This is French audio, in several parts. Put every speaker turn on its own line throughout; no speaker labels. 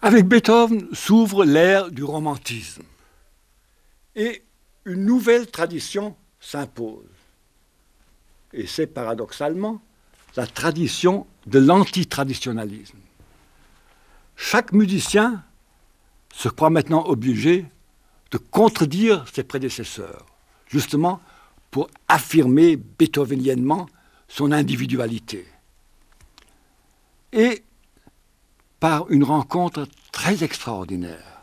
Avec Beethoven s'ouvre l'ère du romantisme et une nouvelle tradition s'impose. Et c'est paradoxalement la tradition de l'antitraditionnalisme. Chaque musicien se croit maintenant obligé de contredire ses prédécesseurs, justement pour affirmer beethoveniennement son individualité. Et par une rencontre très extraordinaire,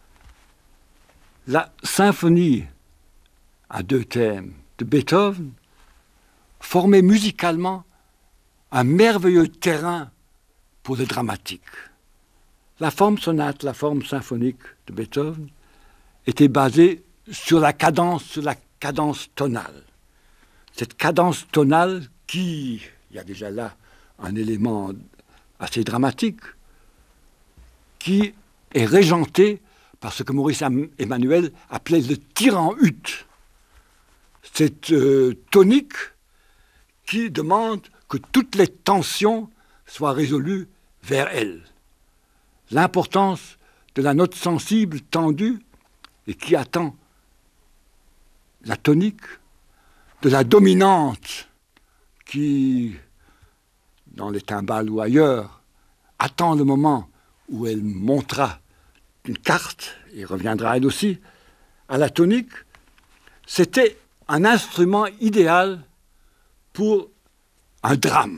la symphonie à 2 thèmes de Beethoven formait musicalement un merveilleux terrain pour le dramatique. La forme sonate, la forme symphonique de Beethoven était basée sur la cadence tonale. Cette cadence tonale il y a déjà là un élément assez dramatique, qui est régenté par ce que Maurice Emmanuel appelait le tir en hutte. Cette tonique qui demande que toutes les tensions soient résolues vers elle. L'importance de la note sensible tendue et qui attend la tonique, de la dominante qui, dans les timbales ou ailleurs, attend le moment où elle montera une carte et reviendra elle aussi à la tonique, c'était un instrument idéal pour un drame.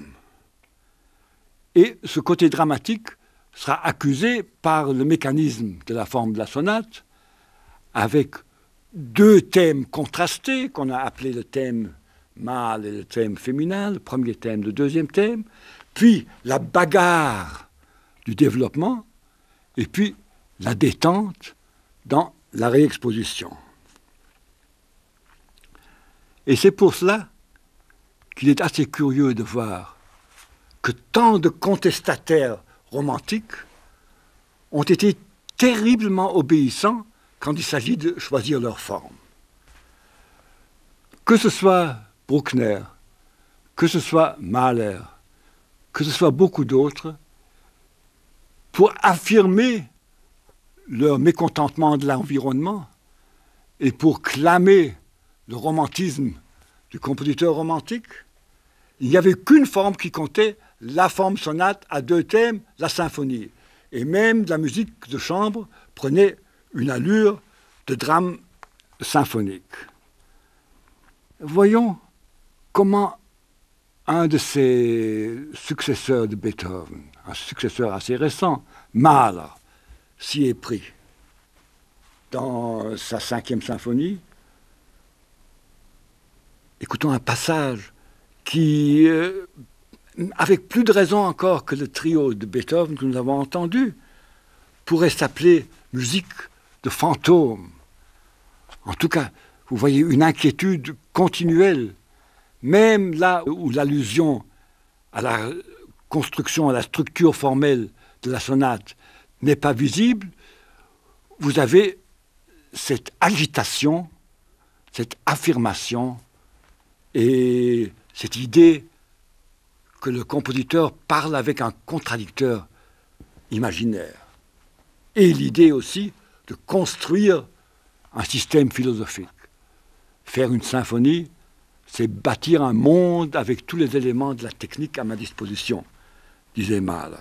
Et ce côté dramatique sera accusé par le mécanisme de la forme de la sonate, avec 2 thèmes contrastés, qu'on a appelés le thème mâle et le thème féminin, le premier thème, le deuxième thème, puis la bagarre du développement, et puis la détente dans la réexposition. Et c'est pour cela qu'il est assez curieux de voir que tant de contestataires romantiques ont été terriblement obéissants quand il s'agit de choisir leur forme. Que ce soit Bruckner, que ce soit Mahler, que ce soit beaucoup d'autres, pour affirmer leur mécontentement de l'environnement et pour clamer le romantisme du compositeur romantique, il n'y avait qu'une forme qui comptait, la forme sonate à 2 thèmes, la symphonie. Et même la musique de chambre prenait une allure de drame symphonique. Voyons comment un de ses successeurs de Beethoven, un successeur assez récent, Mahler, s'y est pris. Dans sa 5e symphonie, écoutons un passage qui, avec plus de raison encore que le trio de Beethoven que nous avons entendu, pourrait s'appeler musique de fantôme. En tout cas, vous voyez une inquiétude continuelle, même là où l'allusion à la construction, à la structure formelle de la sonate n'est pas visible, vous avez cette agitation, cette affirmation et cette idée que le compositeur parle avec un contradicteur imaginaire. Et l'idée aussi de construire un système philosophique. Faire une symphonie, c'est bâtir un monde avec tous les éléments de la technique à ma disposition, disait Mahler.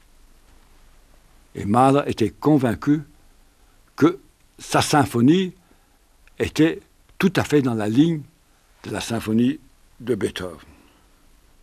Et Mahler était convaincu que sa symphonie était tout à fait dans la ligne de la symphonie de Beethoven.